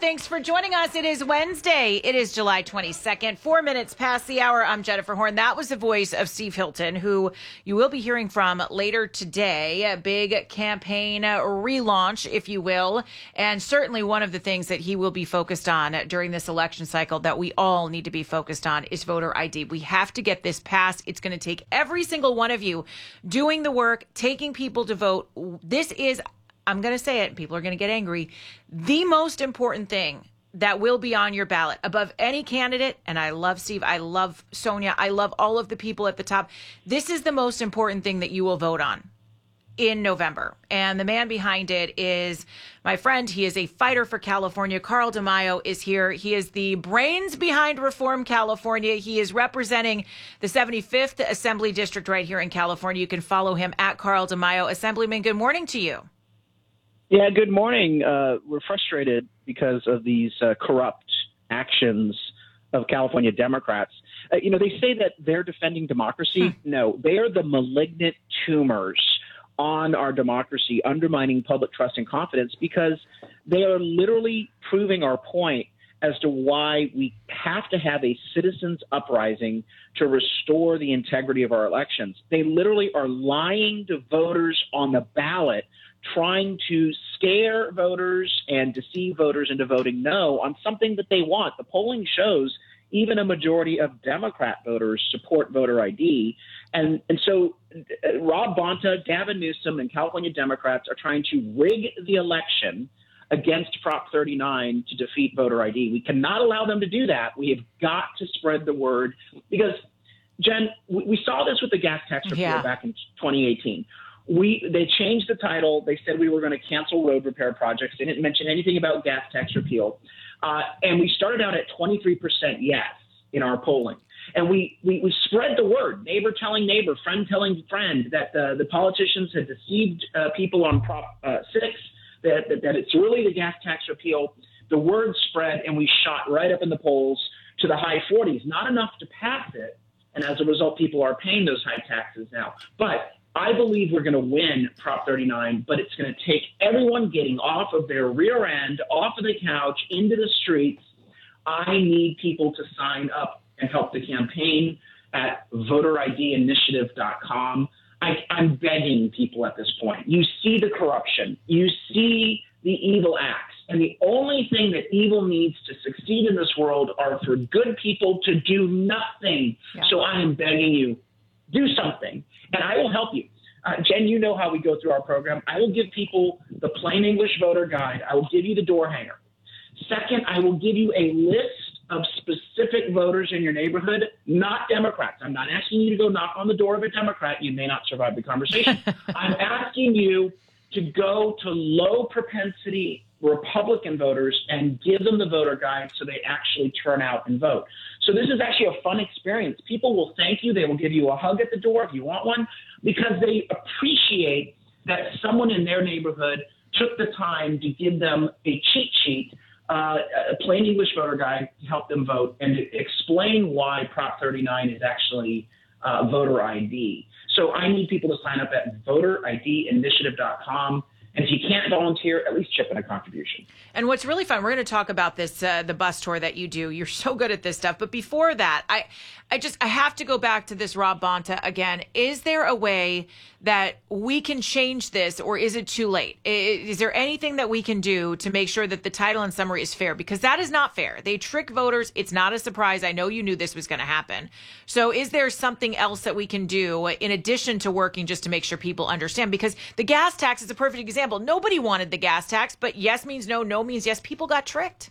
Thanks for joining us. It is Wednesday. It is July 22nd, 4 minutes past the hour. I'm Jennifer Horn. That was the voice of Steve Hilton, who you will be hearing from later today. A big campaign relaunch, if you will. And certainly one of the things that he will be focused on during this election cycle that we all need to be focused on is voter ID. We have to get this passed. It's going to take every single one of you doing the work, taking people to vote. This is, I'm going to say it, people are going to get angry, the most important thing that will be on your ballot above any candidate. And I love Steve. I love Sonia. I love all of the people at the top. This is the most important thing that you will vote on in November. And the man behind it is my friend. He is a fighter for California. Carl DeMaio is here. He is the brains behind Reform California. He is representing the 75th Assembly District right here in California. You can follow him at Carl DeMaio. Assemblyman, good morning to you. Yeah, good morning. We're frustrated because of these corrupt actions of California Democrats. They say that they're defending democracy. No, they are the malignant tumors on our democracy, undermining public trust and confidence, because they are literally proving our point as to why we have to have a citizens' uprising to restore the integrity of our elections. They literally are lying to voters on the ballot, trying to scare voters and deceive voters into voting no on something that they want. The polling shows even a majority of Democrat voters support voter ID. And so Rob Bonta, Gavin Newsom, and California Democrats are trying to rig the election against Prop 39 to defeat voter ID. We cannot allow them to do that. We have got to spread the word because, Jen, we saw this with the gas tax repeal back in 2018. They changed the title. They said we were going to cancel road repair projects. They didn't mention anything about gas tax repeal. And we started out at 23% yes in our polling. And we spread the word, neighbor telling neighbor, friend telling friend, that the politicians had deceived people on Prop 6, that it's really the gas tax repeal. The word spread, and we shot right up in the polls to the high 40s. Not enough to pass it. And as a result, people are paying those high taxes now. But I believe we're going to win Prop 39, but it's going to take everyone getting off of their rear end, off of the couch, into the streets. I need people to sign up and help the campaign at voteridinitiative.com. I'm begging people at this point. You see the corruption. You see the evil acts. And the only thing that evil needs to succeed in this world are for good people to do nothing. Yeah. So I am begging you, do something, and I will help you. Jen, you know how we go through our program. I will give people the plain English voter guide. I will give you the door hanger. Second, I will give you a list of specific voters in your neighborhood, not Democrats. I'm not asking you to go knock on the door of a Democrat. You may not survive the conversation. I'm asking you to go to low propensity Republican voters and give them the voter guide so they actually turn out and vote. So this is actually a fun experience. People will thank you. They will give you a hug at the door if you want one, because they appreciate that someone in their neighborhood took the time to give them a cheat sheet, a plain English voter guide to help them vote and to explain why Prop 39 is actually voter ID. So I need people to sign up at voteridinitiative.com. And if you can't volunteer, at least chip in a contribution. And what's really fun, we're going to talk about this, the bus tour that you do. You're so good at this stuff. But before that, I have to go back to this Rob Bonta again. Is there a way that we can change this, or is it too late? Is there anything that we can do to make sure that the title and summary is fair? Because that is not fair. They trick voters. It's not a surprise. I know you knew this was going to happen. So is there something else that we can do in addition to working just to make sure people understand? Because the gas tax is a perfect example. Nobody wanted the gas tax, but yes means no, no means yes. People got tricked.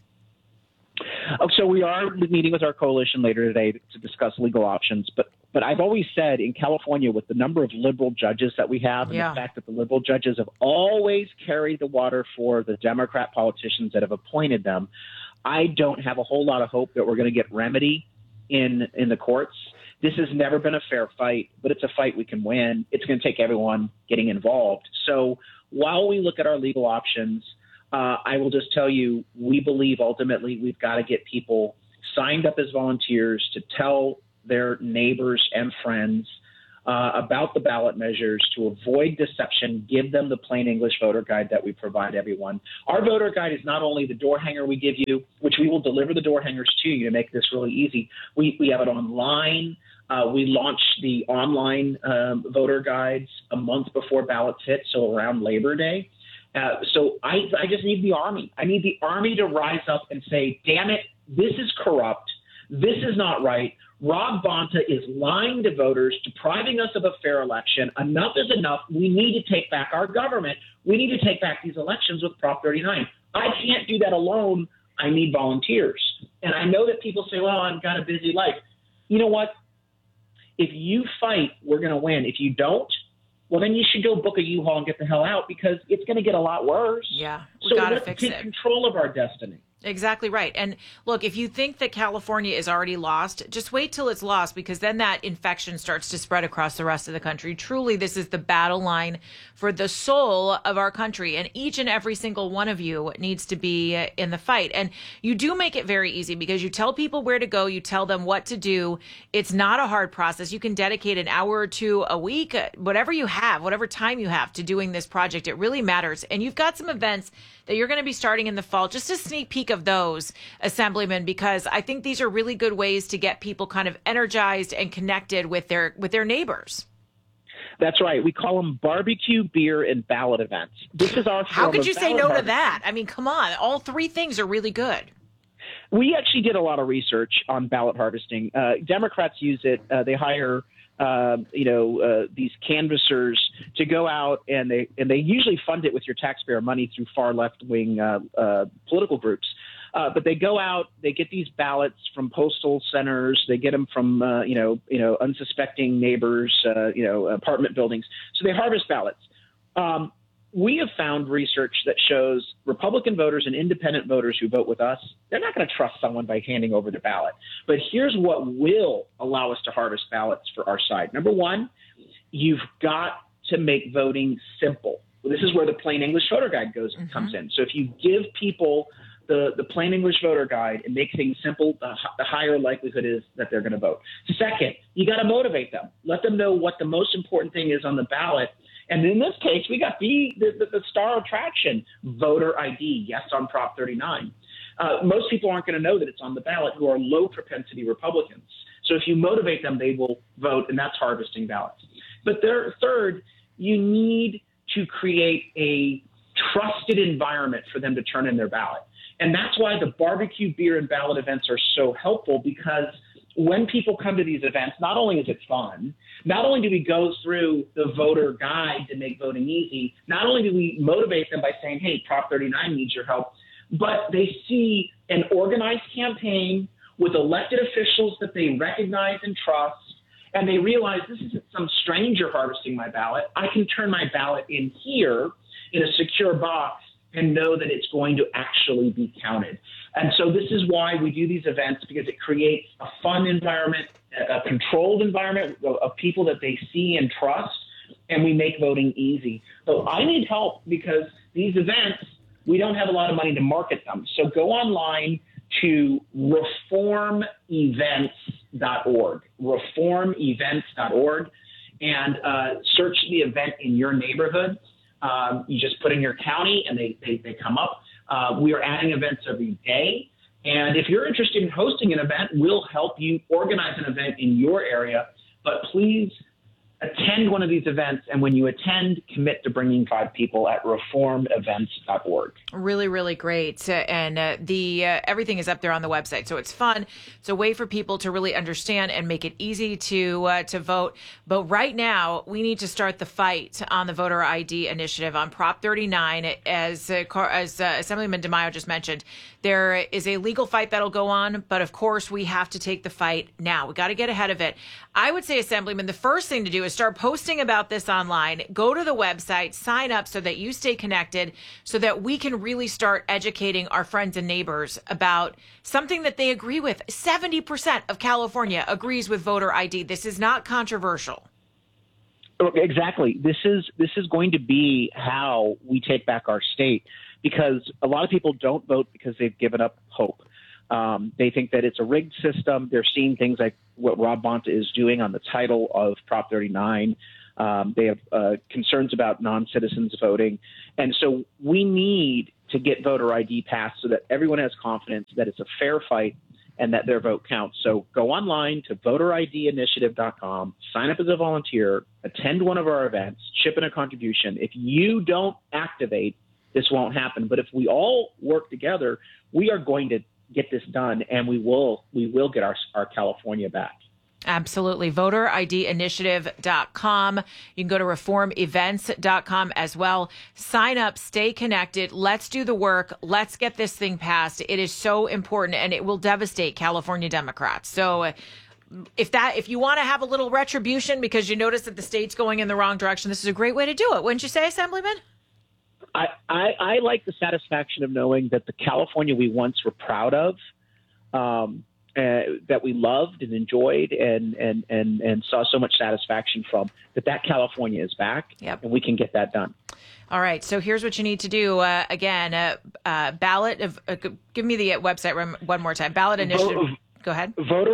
Oh, so we are meeting with our coalition later today to discuss legal options. But I've always said in California, with the number of liberal judges that we have, and the fact that the liberal judges have always carried the water for the Democrat politicians that have appointed them, I don't have a whole lot of hope that we're going to get remedy in the courts. This has never been a fair fight, but it's a fight we can win. It's going to take everyone getting involved. So while we look at our legal options, I will just tell you, we believe ultimately we've got to get people signed up as volunteers to tell their neighbors and friends about the ballot measures to avoid deception. Give them the plain English voter guide that we provide everyone. Our voter guide is not only the door hanger we give you, which we will deliver the door hangers to you to make this really easy. We have it online. We launched the online voter guides a month before ballots hit, so around Labor Day. So I just need the Army. I need the Army to rise up and say, damn it, this is corrupt. This is not right. Rob Bonta is lying to voters, depriving us of a fair election. Enough is enough. We need to take back our government. We need to take back these elections with Prop 39. I can't do that alone. I need volunteers. And I know that people say, well, I've got a busy life. You know what? If you fight, we're going to win. If you don't, well, then you should go book a U-Haul and get the hell out, because it's going to get a lot worse. Yeah, we so got to let's fix take it. control of our destiny. Exactly right. And look, if you think that California is already lost, just wait till it's lost, because then that infection starts to spread across the rest of the country. Truly, this is the battle line for the soul of our country. And each and every single one of you needs to be in the fight. And you do make it very easy, because you tell people where to go. You tell them what to do. It's not a hard process. You can dedicate an hour or two a week, whatever you have, whatever time you have to doing this project. It really matters. And you've got some events that you're going to be starting in the fall. Just a sneak peek of those, Assemblyman, because I think these are really good ways to get people kind of energized and connected with their neighbors. That's right. We call them barbecue, beer, and ballot events. This is our How could you say no barbecue. to that? I mean, come on. All three things are really good. We actually did a lot of research on ballot harvesting. Democrats use it. They hire these canvassers to go out, and they usually fund it with your taxpayer money through far left wing political groups. But they go out, they get these ballots from postal centers, they get them from unsuspecting neighbors, apartment buildings. So they harvest ballots. We have found research that shows Republican voters and independent voters who vote with us, they're not going to trust someone by handing over the ballot. But here's what will allow us to harvest ballots for our side. Number one, you've got to make voting simple. This is where the plain English voter guide comes in. So if you give people the plain English voter guide and make things simple, the higher likelihood is that they're going to vote. Second, you got to motivate them. Let them know what the most important thing is on the ballot. And in this case, we got the star attraction, voter ID, yes, on Prop 39. Most people aren't going to know that it's on the ballot who are low propensity Republicans. So if you motivate them, they will vote, and that's harvesting ballots. But third, you need to create a trusted environment for them to turn in their ballot. And that's why the barbecue, beer, and ballot events are so helpful, because when people come to these events, not only is it fun, not only do we go through the voter guide to make voting easy, not only do we motivate them by saying, hey, Prop 39 needs your help, but they see an organized campaign with elected officials that they recognize and trust, and they realize this isn't some stranger harvesting my ballot. I can turn my ballot in here in a secure box and know that it's going to actually be counted. And so this is why we do these events, because it creates a fun environment, a controlled environment of people that they see and trust, and we make voting easy. So I need help, because these events, we don't have a lot of money to market them. So go online to reformevents.org, reformevents.org, and search the event in your neighborhood. You just put in your county, and they come up. We are adding events every day. And if you're interested in hosting an event, we'll help you organize an event in your area. But please attend one of these events. And when you attend, commit to bringing 5 people at reformevents.org. Really, really great. And everything is up there on the website. So it's fun. It's a way for people to really understand and make it easy to vote. But right now, we need to start the fight on the voter ID initiative on Prop 39. As Assemblyman DeMaio just mentioned, there is a legal fight that'll go on. But of course, we have to take the fight now. We got to get ahead of it. I would say, Assemblyman, the first thing to do is start posting about this online. Go to the website, sign up so that you stay connected, so that we can really start educating our friends and neighbors about something that they agree with. 70% of California agrees with voter ID. This is not controversial. Exactly. This is going to be how we take back our state, because a lot of people don't vote because they've given up hope. They think that it's a rigged system. They're seeing things like what Rob Bonta is doing on the title of Prop 39. They have concerns about non-citizens voting. And so we need to get voter ID passed so that everyone has confidence that it's a fair fight and that their vote counts. So go online to voteridinitiative.com, sign up as a volunteer, attend one of our events, chip in a contribution. If you don't activate, this won't happen. But if we all work together, we are going to get this done, and we will get our California back. Absolutely. VoterIDinitiative.com. You can go to reformevents.com as well. Sign up, stay connected. Let's do the work. Let's get this thing passed. It is so important, and it will devastate California Democrats. So if you want to have a little retribution because you notice that the state's going in the wrong direction, this is a great way to do it. Wouldn't you say, Assemblyman? I like the satisfaction of knowing that the California we once were proud of, that we loved and enjoyed and saw so much satisfaction from, that California is back. Yep. And we can get that done. All right. So here's what you need to do. Ballot of, give me the website one more time. Ballot Initiative. Go ahead.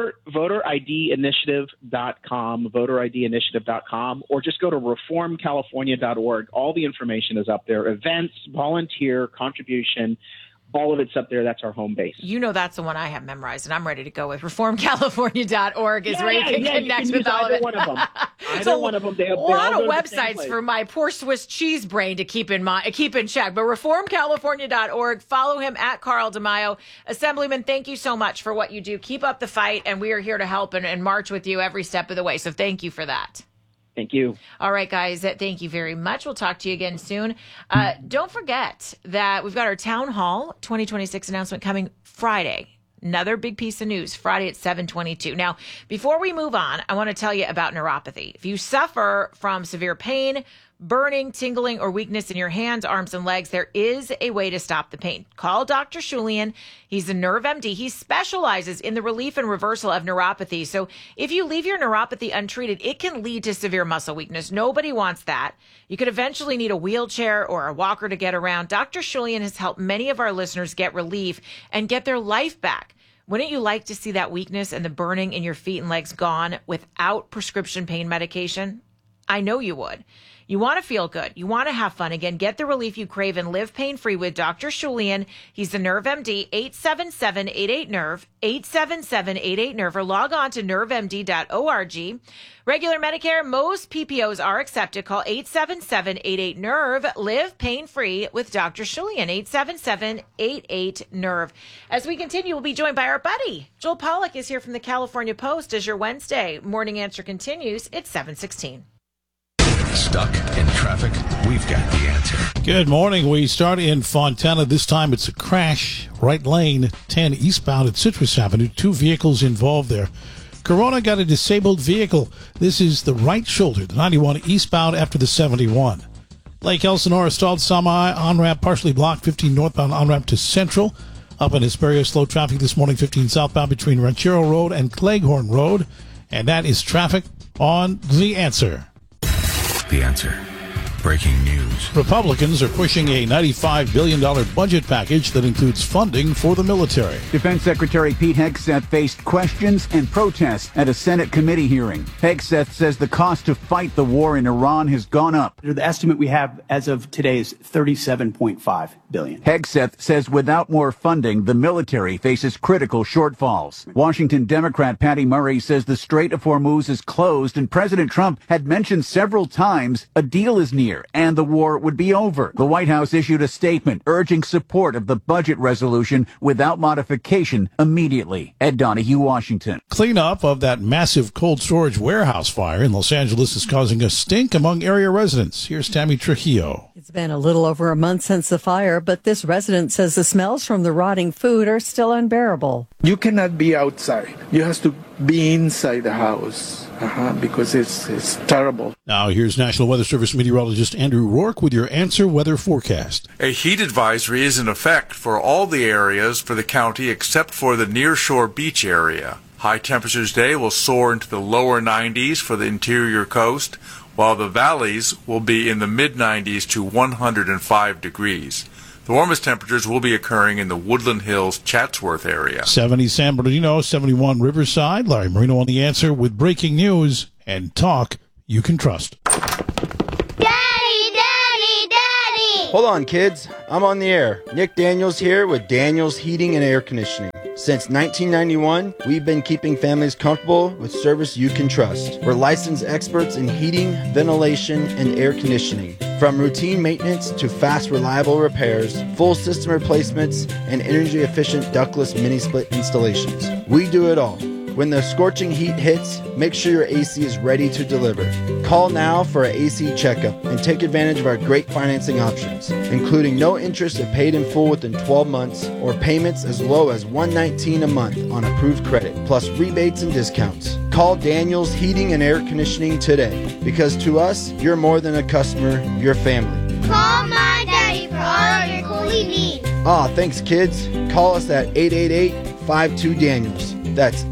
VoterIDinitiative.com, VoterIDinitiative.com, or just go to reformcalifornia.org. All the information is up there. Events, volunteer, contribution, all of it's up there. That's our home base. You know, that's the one I have memorized, and I'm ready to go with. Reformcalifornia.org is where you can connect with all of it. One of them. So one of them. They a lot of websites for my poor Swiss cheese brain to keep in check. But reformcalifornia.org. Follow him at Carl DeMaio. Assemblyman, thank you so much for what you do. Keep up the fight, and we are here to help and march with you every step of the way. So thank you for that. Thank you. All right, guys. Thank you very much. We'll talk to you again soon. Don't forget that we've got our Town Hall 2026 announcement coming Friday. Another big piece of news, Friday at 7:22. Now, before we move on, I want to tell you about neuropathy. If you suffer from severe pain, burning, tingling, or weakness in your hands, arms, and legs, there is a way to stop the pain. Call Dr. Shulian. He's a nerve MD. He specializes in the relief and reversal of neuropathy. So if you leave your neuropathy untreated, it can lead to severe muscle weakness. Nobody wants that. You could eventually need a wheelchair or a walker to get around. Dr. Shulian has helped many of our listeners get relief and get their life back. Wouldn't you like to see that weakness and the burning in your feet and legs gone without prescription pain medication? I know you would. You want to feel good. You want to have fun again. Get the relief you crave and live pain-free with Dr. Shulian. He's the Nerve MD, 877-88-NERVE, 877-88-NERVE, or log on to nervemd.org. Regular Medicare, most PPOs are accepted. Call 877-88-NERVE. Live pain-free with Dr. Shulian, 877-88-NERVE. As we continue, we'll be joined by our buddy. Joel Pollack is here from the California Post as your Wednesday morning answer continues. It's 7:16. Stuck in traffic? We've got the answer. Good morning. We start in Fontana. This time it's a crash. Right lane, 10 eastbound at Citrus Avenue. 2 vehicles involved there. Corona got a disabled vehicle. This is the right shoulder, the 91 eastbound after the 71. Lake Elsinore stalled semi on-ramp partially blocked. 15 northbound on-ramp to Central. Up in Hesperia, slow traffic this morning. 15 southbound between Ranchero Road and Cleghorn Road. And that is traffic on The Answer. The Answer. Breaking news. Republicans are pushing a $95 billion budget package that includes funding for the military. Defense Secretary Pete Hegseth faced questions and protests at a Senate committee hearing. Hegseth says the cost to fight the war in Iran has gone up. The estimate we have as of today is $37.5 billion. Hegseth says without more funding, the military faces critical shortfalls. Washington Democrat Patty Murray says the Strait of Hormuz is closed, and President Trump had mentioned several times a deal is near and the war would be over. The White House issued a statement urging support of the budget resolution without modification immediately. Ed Donahue, Washington. Cleanup of that massive cold storage warehouse fire in Los Angeles is causing a stink among area residents. Here's Tammy Trujillo. It's been a little over a month since the fire, but this resident says the smells from the rotting food are still unbearable. You cannot be outside. You have to be inside the house because it's terrible. Now here's National Weather Service meteorologist Andrew Rourke with your Answer Weather forecast. A heat advisory is in effect for all the areas for the county except for the nearshore beach area. High temperatures today will soar into the lower 90s for the interior coast, while the valleys will be in the mid-90s to 105 degrees. The The warmest temperatures will be occurring in the Woodland Hills, Chatsworth area. 70 San Bernardino, 71 Riverside. Larry Marino on The Answer with breaking news and talk you can trust. Hold on, kids. I'm on the air. Nick Daniels here with Daniels Heating and Air Conditioning. Since 1991, we've been keeping families comfortable with service you can trust. We're licensed experts in heating, ventilation, and air conditioning. From routine maintenance to fast, reliable repairs, full system replacements, and energy-efficient ductless mini-split installations. We do it all. When the scorching heat hits, make sure your AC is ready to deliver. Call now for an AC checkup and take advantage of our great financing options, including no interest if paid in full within 12 months or payments as low as $119 a month on approved credit, plus rebates and discounts. Call Daniels Heating and Air Conditioning today, because to us, you're more than a customer, you're family. Call my daddy for all of your cooling needs. Thanks, kids. Call us at 888-52-DANIELS. That's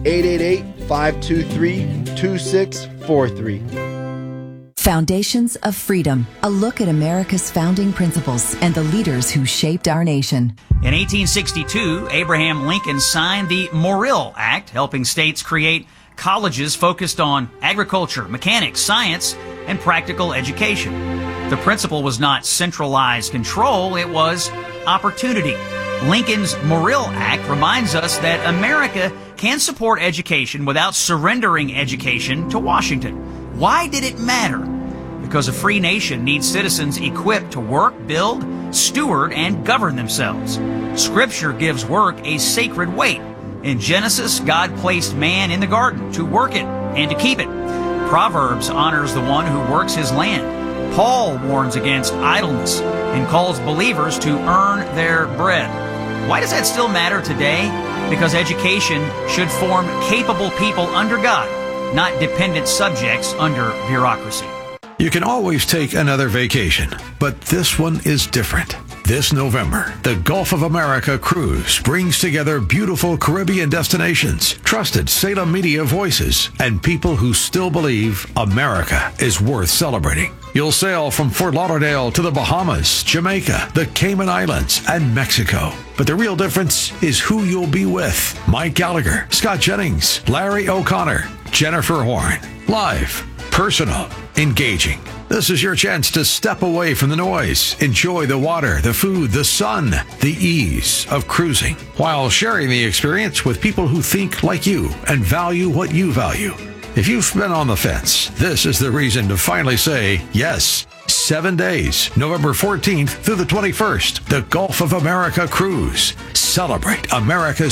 888-523-2643. Foundations of Freedom, a look at America's founding principles and the leaders who shaped our nation. In 1862, Abraham Lincoln signed the Morrill Act, helping states create colleges focused on agriculture, mechanics, science, and practical education. The principle was not centralized control, it was opportunity. Lincoln's Morrill Act reminds us that America can support education without surrendering education to Washington. Why did it matter? Because a free nation needs citizens equipped to work, build, steward, and govern themselves. Scripture gives work a sacred weight. In Genesis, God placed man in the garden to work it and to keep it. Proverbs honors the one who works his land. Paul warns against idleness and calls believers to earn their bread. Why does that still matter today? Because education should form capable people under God, not dependent subjects under bureaucracy. You can always take another vacation, but this one is different. This November, the Gulf of America Cruise brings together beautiful Caribbean destinations, trusted Salem media voices, and people who still believe America is worth celebrating. You'll sail from Fort Lauderdale to the Bahamas, Jamaica, the Cayman Islands, and Mexico. But the real difference is who you'll be with. Mike Gallagher, Scott Jennings, Larry O'Connor, Jennifer Horn. Live, personal, engaging. This is your chance to step away from the noise, enjoy the water, the food, the sun, the ease of cruising, while sharing the experience with people who think like you and value what you value. If you've been on the fence, this is the reason to finally say yes. 7 days, November 14th through the 21st, the Gulf of America Cruise. Celebrate America's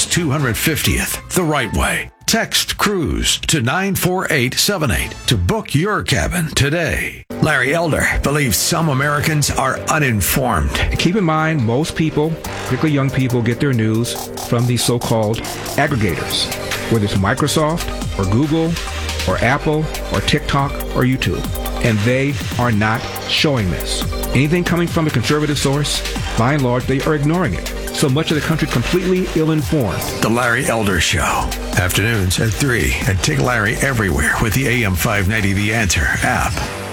250th the right way. Text CRUISE to 94878 to book your cabin today. Larry Elder believes some Americans are uninformed. Keep in mind, most people, particularly young people, get their news from these so-called aggregators, whether it's Microsoft or Google or Apple or TikTok or YouTube. And they are not showing this. Anything coming from a conservative source, by and large, they are ignoring it. So much of the country completely ill-informed. The Larry Elder Show. Afternoons at 3. And take Larry everywhere with the AM 590 The Answer app.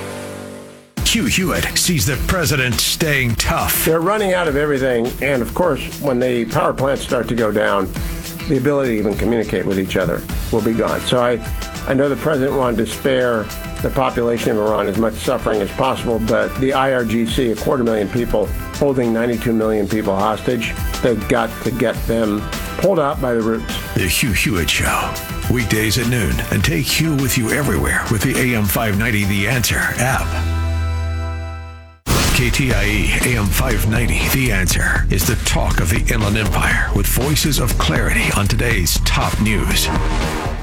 Hugh Hewitt sees the president staying tough. They're running out of everything. And, of course, when the power plants start to go down, the ability to even communicate with each other will be gone. So I know the president wanted to spare the population of Iran as much suffering as possible, but the IRGC, 250,000 people, holding 92 million people hostage, they've got to get them pulled out by the roots. The Hugh Hewitt Show. Weekdays at noon. And take Hugh with you everywhere with the AM 590 The Answer app. KTIE AM 590 The Answer is the talk of the Inland Empire with voices of clarity on today's top news.